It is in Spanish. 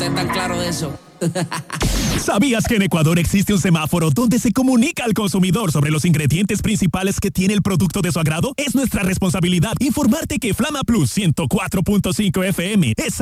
Tan claro de eso. ¿Sabías que en Ecuador existe un semáforo donde se comunica al consumidor sobre los ingredientes principales que tiene el producto de su agrado? Es nuestra responsabilidad informarte que Flama Plus 104.5 FM es